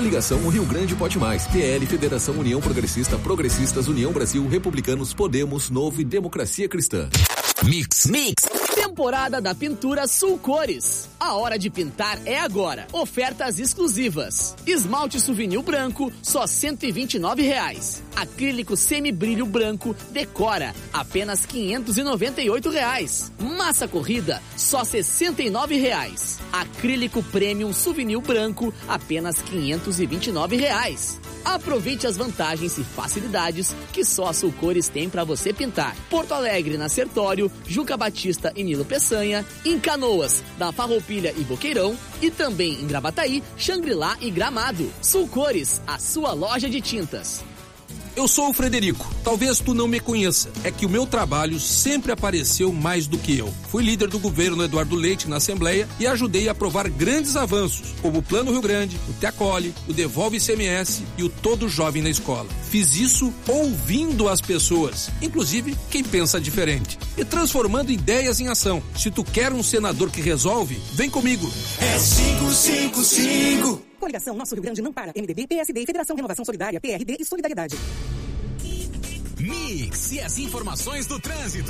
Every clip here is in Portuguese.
Coligação Rio Grande Pode Mais, PL, Federação União Progressista, Progressistas, União Brasil, Republicanos, Podemos, Novo e Democracia Cristã. Mix. Temporada da Pintura Sul Cores. A hora de pintar é agora. Ofertas exclusivas. Esmalte Souvenir branco, só R$ 129,00. Acrílico semibrilho branco, Decora, apenas R$ 598,00. Massa corrida, só R$ 69,00. Acrílico Premium Souvenir branco, apenas R$ 529,00. Aproveite as vantagens e facilidades que só a Sul Cores tem para você pintar. Porto Alegre, na Sertório, Juca Batista e Nilo Peçanha, em Canoas, na Farroupilha e Boqueirão, e também em Gravataí, Xangri-Lá e Gramado. Sul Cores, a sua loja de tintas. Eu sou o Frederico. Talvez tu não me conheça. É que o meu trabalho sempre apareceu mais do que eu. Fui líder do governo Eduardo Leite na Assembleia e ajudei a aprovar grandes avanços, como o Plano Rio Grande, o Teacole, o Devolve ICMS e o Todo Jovem na Escola. Fiz isso ouvindo as pessoas, inclusive quem pensa diferente, e transformando ideias em ação. Se tu quer um senador que resolve, vem comigo. É 555. Coligação Nosso Rio Grande não para. MDB, PSD, Federação Renovação Solidária, PRD e Solidariedade. Mix e as informações do trânsito.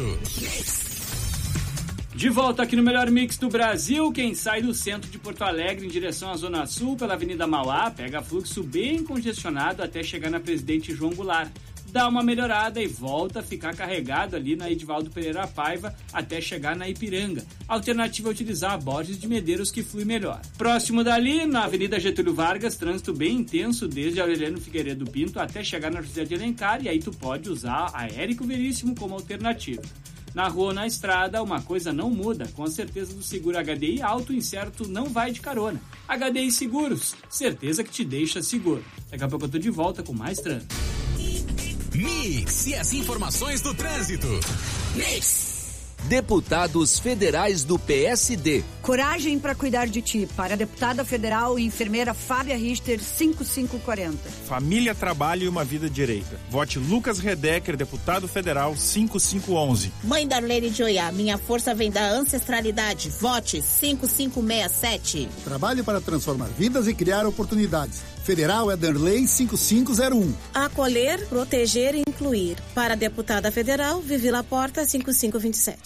De volta aqui no melhor mix do Brasil, quem sai do centro de Porto Alegre em direção à Zona Sul pela Avenida Mauá pega fluxo bem congestionado até chegar na Presidente João Goulart. Dá uma melhorada e volta a ficar carregado ali na Edivaldo Pereira Paiva até chegar na Ipiranga. A alternativa é utilizar a Borges de Medeiros, que flui melhor. Próximo dali, na Avenida Getúlio Vargas, trânsito bem intenso desde Aureliano Figueiredo Pinto até chegar na José de Alencar, e aí tu pode usar a Érico Veríssimo como alternativa. Na rua ou na estrada, uma coisa não muda. Com a certeza do seguro HDI, auto incerto não vai de carona. HDI Seguros, certeza que te deixa seguro. Daqui a pouco eu tô de volta com mais trânsito. Mix e as informações do trânsito. Mix. Deputados federais do PSD. Coragem para cuidar de ti. Para a deputada federal e enfermeira Fábia Richter, 5540. Família, trabalho e uma vida direita. Vote Lucas Redecker, deputado federal, 5511. Mãe Darlene de Oiá, minha força vem da ancestralidade. Vote 5567. Trabalho para transformar vidas e criar oportunidades. Federal é Darley 5501. Acolher, proteger e incluir. Para a deputada federal, Vivi Laporta 5527.